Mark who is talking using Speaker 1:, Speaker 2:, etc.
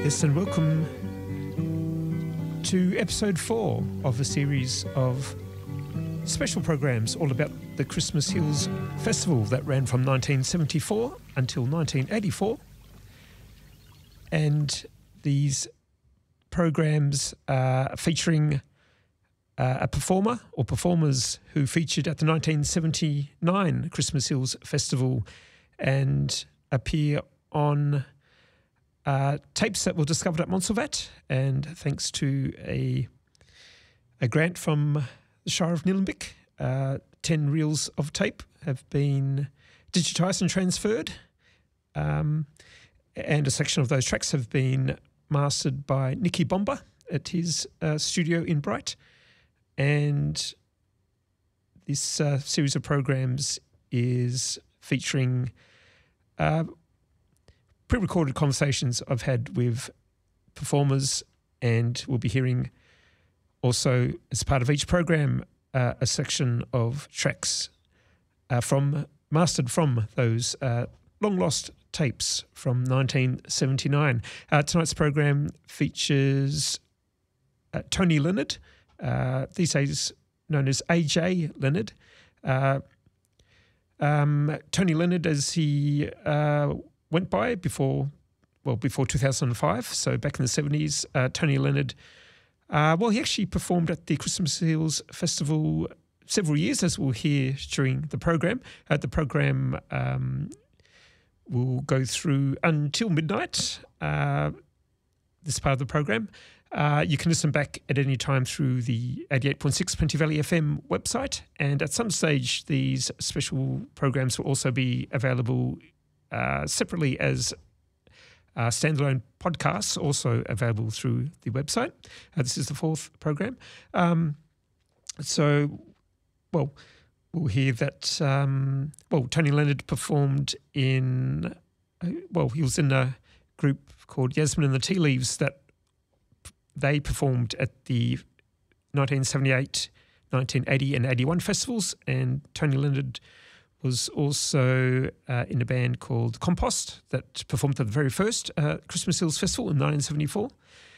Speaker 1: Yes, and welcome to episode 4 of a series of special programs all about the Christmas Hills Festival that ran from 1974 until 1984. And these programs are featuring a performer or performers who featured at the 1979 Christmas Hills Festival and appear on tapes that were discovered at Montserrat, and thanks to a grant from the Shire of Nillumbik, 10 reels of tape have been digitised and transferred, and a section of those tracks have been mastered by Nicky Bomba at his studio in Bright. And this series of programs is featuring pre-recorded conversations I've had with performers, and we'll be hearing also, as part of each program, a section of tracks mastered from those long-lost tapes from 1979. Tonight's program features Tony Leonard, these days known as AJ Leonard. Tony Leonard, as he went by before 2005, so back in the 70s, Tony Leonard, he actually performed at the Christmas Hills Festival several years, as we'll hear during the program. The program will go through until midnight, this part of the program. You can listen back at any time through the 88.6 Plenty Valley FM website, and at some stage these special programs will also be available separately as standalone podcasts, also available through the website. This is the 4th program. We'll hear that, Tony Leonard performed in, he was in a group called Yasmin and the Tea Leaves that they performed at the 1978, 1980 and 81 festivals, and Tony Leonard was also in a band called Compost that performed at the very first Christmas Hills Festival in 1974.